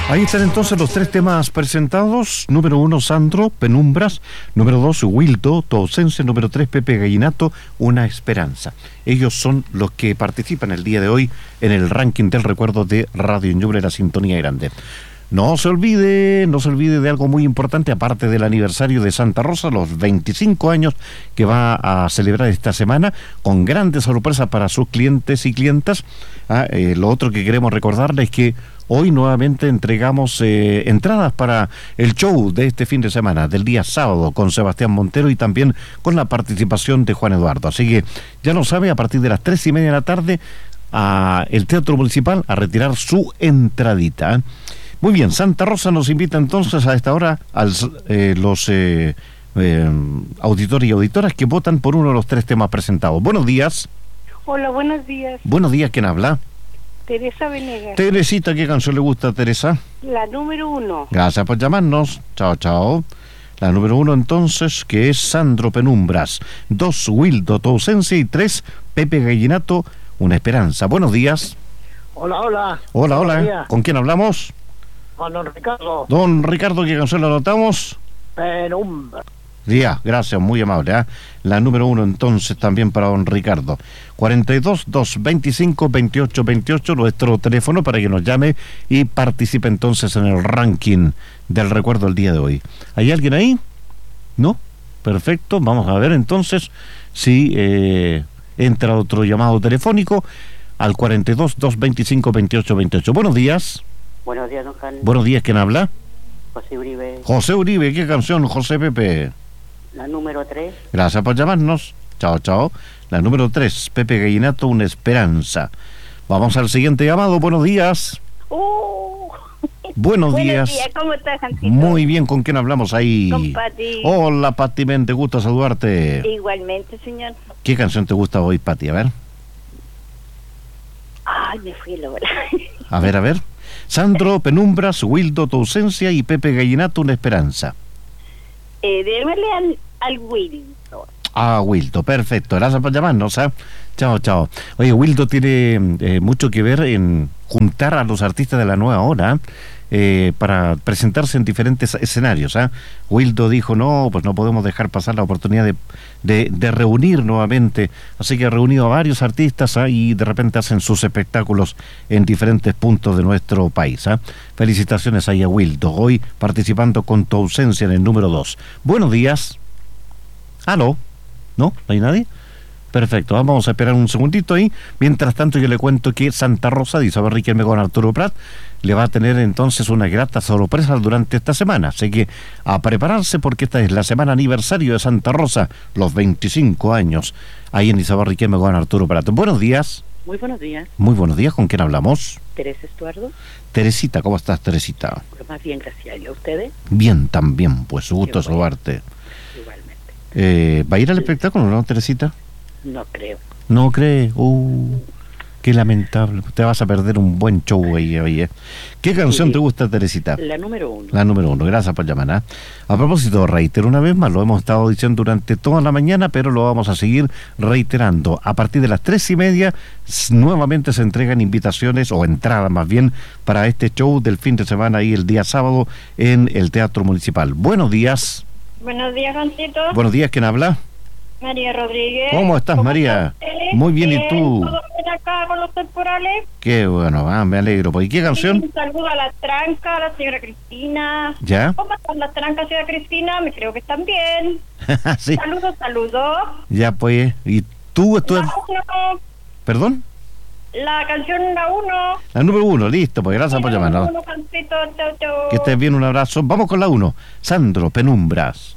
Ahí están entonces los tres temas presentados. Número 1, Sandro, Penumbras. Número 2, Wildo, Tu ausencia. Número 3, Pepe Gallinato, Una esperanza. Ellos son los que participan el día de hoy en el ranking del recuerdo de Radio Ñuble, la sintonía grande. No se olvide de algo muy importante, aparte del aniversario de Santa Rosa, los 25 años que va a celebrar esta semana, con grandes sorpresas para sus clientes y clientas. Lo otro que queremos recordarles es que hoy nuevamente entregamos entradas para el show de este fin de semana, del día sábado, con Sebastián Montero y también con la participación de Juan Eduardo. Así que ya lo sabe, a partir de las 3:30 de la tarde, el Teatro Municipal a retirar su entradita. Muy bien, Santa Rosa nos invita entonces a esta hora a los auditores y auditoras que votan por uno de los tres temas presentados. Buenos días. Hola, buenos días. Buenos días, ¿quién habla? Teresa Venegas. Teresita, ¿qué canción le gusta a Teresa? La número 1. Gracias por llamarnos. Chao, chao. La número 1 entonces, que es Sandro, Penumbras. 2, Wildo, Tu ausencia. Y 3, Pepe Gallinato, Una esperanza. Buenos días. Hola, hola. Hola, Buenos hola. días. ¿Con quién hablamos? Con don Ricardo. Don Ricardo, ¿qué canción le anotamos? Penumbra. Ya, gracias, muy amable. La número 1 entonces también para don Ricardo. 42-225-2828, nuestro teléfono para que nos llame y participe entonces en el ranking del recuerdo el día de hoy. ¿Hay alguien ahí? ¿No? Perfecto, vamos a ver entonces si entra otro llamado telefónico al 42-225-2828. Buenos días. Buenos días, don Juan. Buenos días, ¿quién habla? José Uribe. José Uribe, ¿qué canción, José Pepe? La número 3. Gracias por llamarnos. Chao, chao. La número 3, Pepe Gallinato, Una esperanza. Vamos al siguiente llamado. Buenos días. Buenos días. ¿Cómo estás, Jancito? Muy bien, ¿con quién hablamos ahí? Con Pati. Hola, Pati, te gusta saludarte. Igualmente, señor. ¿Qué canción te gusta hoy, Pati? A ver. Ay, me fui la hora. A ver. Sandro, Penumbras, Wildo, Tu ausencia y Pepe Gallinato, Una esperanza. Démosle al Wildo. Wildo, perfecto. Gracias por llamarnos. Chao, chao. Oye, Wildo tiene mucho que ver en juntar a los artistas de la nueva ola para presentarse en diferentes escenarios. Wildo dijo, no, pues no podemos dejar pasar la oportunidad de reunir nuevamente. Así que ha reunido a varios artistas y de repente hacen sus espectáculos en diferentes puntos de nuestro país. Felicitaciones ahí a Wildo, hoy participando con Tu ausencia en el número 2. Buenos días. ¿Aló? ¿No? ¿No hay nadie? Perfecto, vamos a esperar un segundito ahí. Mientras tanto yo le cuento que Santa Rosa de Isabel Riquelme con Arturo Prat le va a tener entonces una grata sorpresa durante esta semana. Así que a prepararse porque esta es la semana aniversario de Santa Rosa, los 25 años, ahí en Isabel Riquelme con Arturo Prat. Buenos días. Muy buenos días. Muy buenos días, ¿con quién hablamos? Teresa Estuardo. Teresita, ¿cómo estás, Teresita? Pues más bien, gracias. ¿Y a ustedes? Bien, también, pues gusto saludarte. Igualmente. ¿Va a ir al espectáculo, no, Teresita? No creo. ¿No cree? Qué lamentable. Te vas a perder un buen show ahí, oye. ¿Qué canción te gusta, Teresita? La número 1. La número 1, gracias por llamar. A propósito, reitero una vez más, lo hemos estado diciendo durante toda la mañana, pero lo vamos a seguir reiterando. A partir de las 3:30, nuevamente se entregan invitaciones, o entradas más bien, para este show del fin de semana y el día sábado en el Teatro Municipal. Buenos días. Buenos días, Jancito. Buenos días, ¿quién habla? María Rodríguez. ¿Cómo estás, María? Muy bien, ¿y tú? ¿Todo bien acá con los temporales? Qué bueno, me alegro. ¿Y qué canción? Un saludo a la tranca, a la señora Cristina. ¿Ya? ¿Cómo están las trancas, señora Cristina? Me creo que están bien. Sí. Saludos. Ya, pues. ¿Y tú? ¿Perdón? La canción la 1. La número 1, listo, pues gracias por llamarnos. Chau. Que estés bien, un abrazo. Vamos con la 1. Sandro, Penumbras.